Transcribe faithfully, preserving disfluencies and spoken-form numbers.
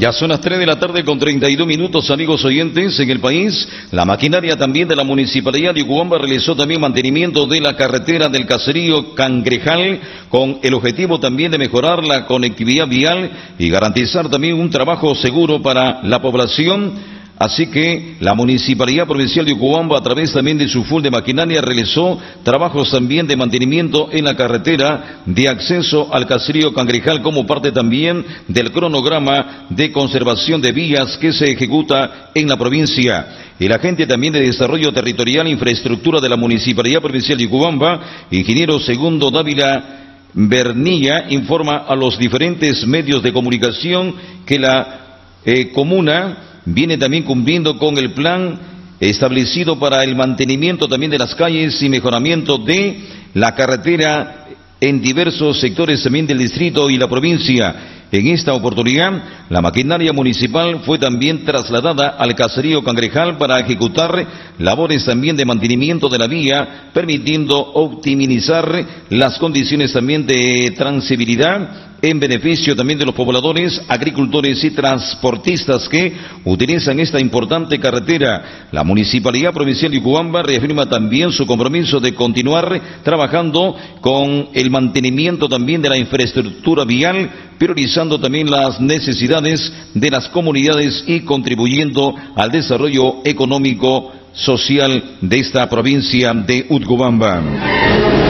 Ya son las tres de la tarde con treinta y dos minutos, amigos oyentes, en el país. La maquinaria también de la Municipalidad de Ucubamba realizó también mantenimiento de la carretera del caserío Cangrejal, con el objetivo también de mejorar la conectividad vial y garantizar también un trabajo seguro para la población. Así que la Municipalidad Provincial de Ucubamba, a través también de su full de maquinaria, realizó trabajos también de mantenimiento en la carretera de acceso al caserío Cangrejal, como parte también del cronograma de conservación de vías que se ejecuta en la provincia. El agente también de Desarrollo Territorial e Infraestructura de la Municipalidad Provincial de Ucubamba, ingeniero Segundo Dávila Bernilla, informa a los diferentes medios de comunicación que la eh, comuna viene también cumpliendo con el plan establecido para el mantenimiento también de las calles y mejoramiento de la carretera en diversos sectores también del distrito y la provincia. En esta oportunidad, la maquinaria municipal fue también trasladada al caserío Cangrejal para ejecutar labores también de mantenimiento de la vía, permitiendo optimizar las condiciones también de transitabilidad en beneficio también de los pobladores, agricultores y transportistas que utilizan esta importante carretera. La Municipalidad Provincial de Ucubamba reafirma también su compromiso de continuar trabajando con el mantenimiento también de la infraestructura vial, priorizando también las necesidades de las comunidades y contribuyendo al desarrollo económico social de esta provincia de Utcubamba.